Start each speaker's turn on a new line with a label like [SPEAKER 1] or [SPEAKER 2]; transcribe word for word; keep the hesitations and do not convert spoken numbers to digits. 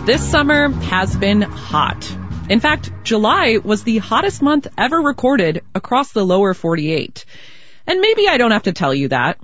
[SPEAKER 1] This summer has been hot. In fact, July was the hottest month ever recorded across the lower forty-eight. And maybe I don't have to tell you that.